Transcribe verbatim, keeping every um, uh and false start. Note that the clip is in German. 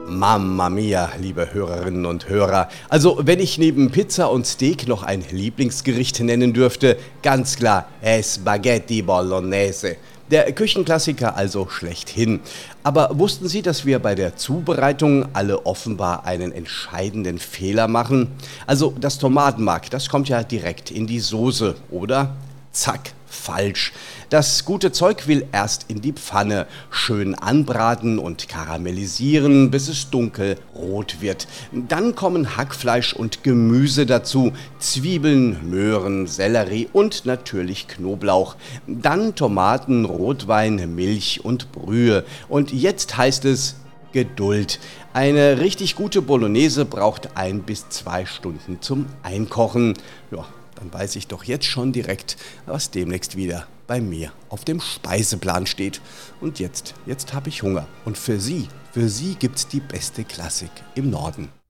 Mamma mia, liebe Hörerinnen und Hörer. Also, wenn ich neben Pizza und Steak noch ein Lieblingsgericht nennen dürfte, ganz klar, è Spaghetti Bolognese. Der Küchenklassiker also schlechthin. Aber wussten Sie, dass wir bei der Zubereitung alle offenbar einen entscheidenden Fehler machen? Also, das Tomatenmark, das kommt ja direkt in die Soße, oder? Zack, falsch. Das gute Zeug will erst in die Pfanne, schön anbraten und karamellisieren, bis es dunkelrot wird. Dann kommen Hackfleisch und Gemüse dazu, Zwiebeln, Möhren, Sellerie und natürlich Knoblauch. Dann Tomaten, Rotwein, Milch und Brühe. Und jetzt heißt es Geduld. Eine richtig gute Bolognese braucht ein bis zwei Stunden zum Einkochen. Ja, dann weiß ich doch jetzt schon direkt, was demnächst wieder bei mir auf dem Speiseplan steht. Und jetzt, jetzt habe ich Hunger. Und für Sie, für Sie gibt's die beste Klassik im Norden.